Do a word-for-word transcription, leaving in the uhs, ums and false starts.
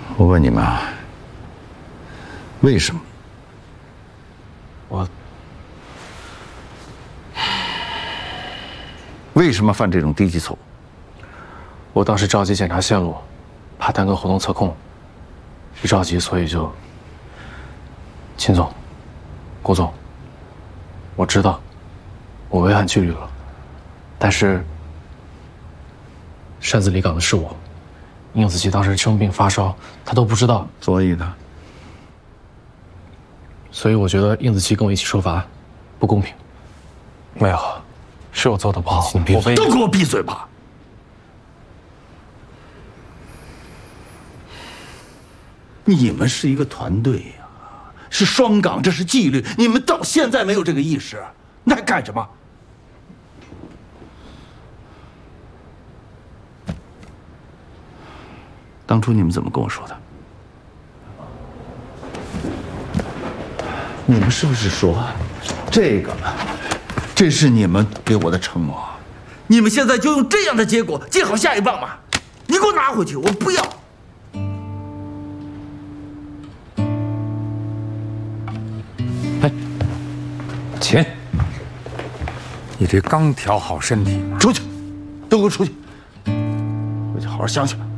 我问你们啊，为什么？ 我为什么犯这种低级错误？ 我当时着急检查线路，怕耽搁活动测控，一着急所以就……秦总，郭总，我知道我违反纪律了，但是擅自离岗的是我，应子琪当时生病发烧，他都不知道， 所以呢？ 所以我觉得应子琪跟我一起受罚，不公平。没有，是我做的不好，我被都给我闭嘴吧！你们是一个团队呀，是双岗，这是纪律，你们到现在没有这个意识，那还干什么？当初你们怎么跟我说的？你们是不是说，这个，这是你们给我的承诺？你们现在就用这样的结果接好下一棒吗？你给我拿回去，我不要。 哎，秦，你这刚调好身体， 出去，都给我出去！回去好好想想。